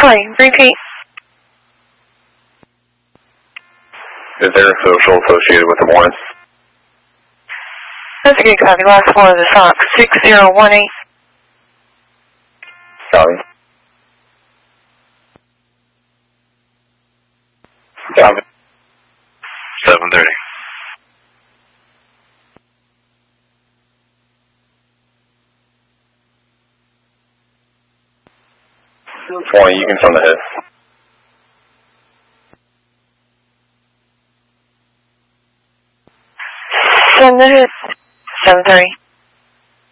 repeat. Is there a social associated with the morning? That's a good copy. Last four of the SOC, 6018. Copy. Copy. 7:30. 20, you can send the hit. Send the hit. 7:30.